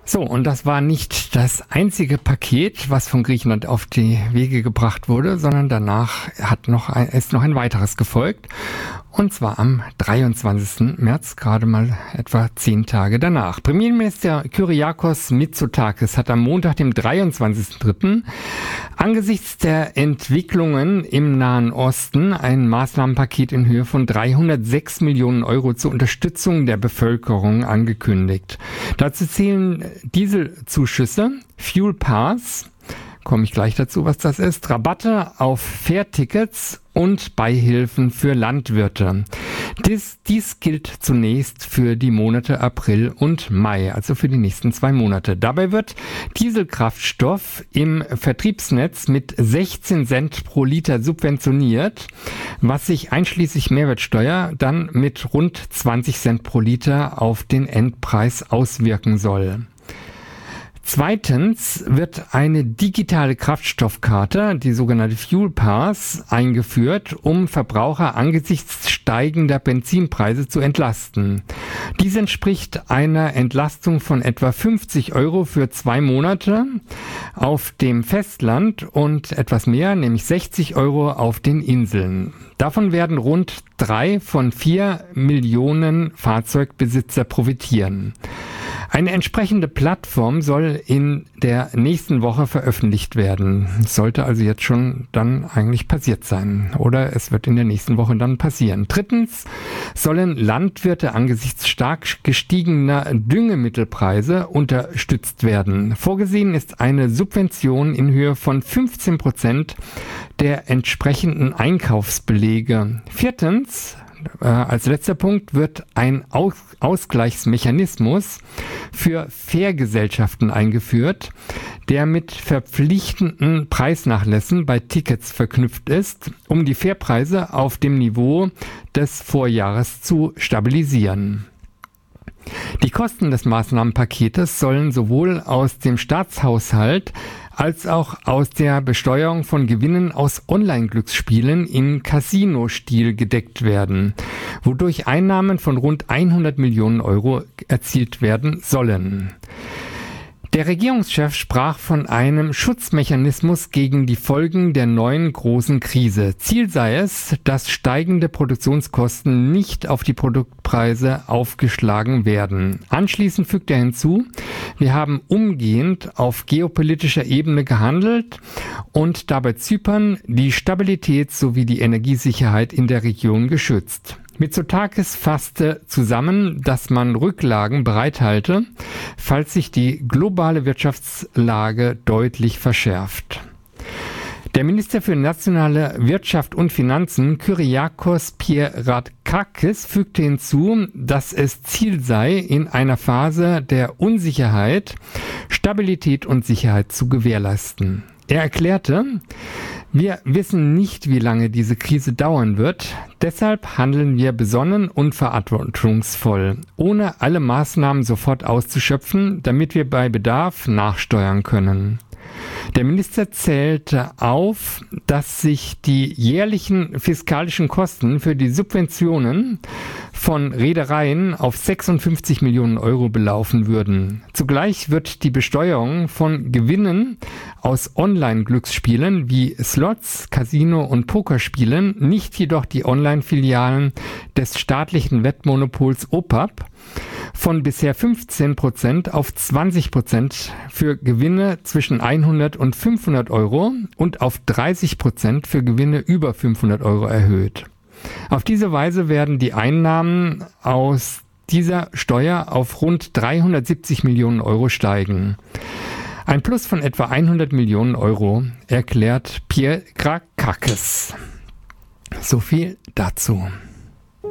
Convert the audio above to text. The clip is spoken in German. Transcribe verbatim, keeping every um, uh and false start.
So, und das war nicht das einzige Paket, was von Griechenland auf die Wege gebracht wurde, sondern danach hat noch ein, ist noch ein weiteres gefolgt. Und zwar am dreiundzwanzigsten März, gerade mal etwa zehn Tage danach. Premierminister Kyriakos Mitsotakis hat am Montag, dem dreiundzwanzigsten dritten angesichts der Entwicklungen im Nahen Osten ein Maßnahmenpaket in Höhe von dreihundertsechs Millionen Euro zur Unterstützung der Bevölkerung angekündigt. Dazu zählen Dieselzuschüsse, Fuel Pass, komme ich gleich dazu, was das ist, Rabatte auf Fährtickets und Beihilfen für Landwirte. Dies, dies gilt zunächst für die Monate April und Mai, also für die nächsten zwei Monate. Dabei wird Dieselkraftstoff im Vertriebsnetz mit sechzehn Cent pro Liter subventioniert, was sich einschließlich Mehrwertsteuer dann mit rund zwanzig Cent pro Liter auf den Endpreis auswirken soll. Zweitens wird eine digitale Kraftstoffkarte, die sogenannte Fuel Pass, eingeführt, um Verbraucher angesichts steigender Benzinpreise zu entlasten. Dies entspricht einer Entlastung von etwa fünfzig Euro für zwei Monate auf dem Festland und etwas mehr, nämlich sechzig Euro auf den Inseln. Davon werden rund drei von vier Millionen Fahrzeugbesitzer profitieren. Eine entsprechende Plattform soll in der nächsten Woche veröffentlicht werden. Es sollte also jetzt schon dann eigentlich passiert sein. Oder es wird in der nächsten Woche dann passieren. Drittens sollen Landwirte angesichts stark gestiegener Düngemittelpreise unterstützt werden. Vorgesehen ist eine Subvention in Höhe von fünfzehn Prozent der entsprechenden Einkaufsbelege. Viertens, Äh, als letzter Punkt wird ein Aus- Ausgleichsmechanismus für Fährgesellschaften eingeführt, der mit verpflichtenden Preisnachlässen bei Tickets verknüpft ist, um die Fährpreise auf dem Niveau des Vorjahres zu stabilisieren. Die Kosten des Maßnahmenpaketes sollen sowohl aus dem Staatshaushalt als auch aus der Besteuerung von Gewinnen aus Online-Glücksspielen im Casino-Stil gedeckt werden, wodurch Einnahmen von rund hundert Millionen Euro erzielt werden sollen. Der Regierungschef sprach von einem Schutzmechanismus gegen die Folgen der neuen großen Krise. Ziel sei es, dass steigende Produktionskosten nicht auf die Produktpreise aufgeschlagen werden. Anschließend fügt er hinzu, wir haben umgehend auf geopolitischer Ebene gehandelt und dabei Zypern, die Stabilität sowie die Energiesicherheit in der Region geschützt. Mitsotakis fasste zusammen, dass man Rücklagen bereithalte, falls sich die globale Wirtschaftslage deutlich verschärft. Der Minister für nationale Wirtschaft und Finanzen, Kyriakos Pierrakakis, fügte hinzu, dass es Ziel sei, in einer Phase der Unsicherheit Stabilität und Sicherheit zu gewährleisten. Er erklärte, wir wissen nicht, wie lange diese Krise dauern wird. Deshalb handeln wir besonnen und verantwortungsvoll, ohne alle Maßnahmen sofort auszuschöpfen, damit wir bei Bedarf nachsteuern können. Der Minister zählte auf, dass sich die jährlichen fiskalischen Kosten für die Subventionen von Reedereien auf sechsundfünfzig Millionen Euro belaufen würden. Zugleich wird die Besteuerung von Gewinnen aus Online-Glücksspielen wie Slots, Casino- und Pokerspielen, nicht jedoch die Online-Filialen des staatlichen Wettmonopols O P A P, von bisher fünfzehn Prozent auf zwanzig Prozent für Gewinne zwischen hundert und fünfhundert Euro und auf dreißig Prozent für Gewinne über fünfhundert Euro erhöht. Auf diese Weise werden die Einnahmen aus dieser Steuer auf rund dreihundertsiebzig Millionen Euro steigen. Ein Plus von etwa hundert Millionen Euro, erklärt Pierrakakis. So viel dazu.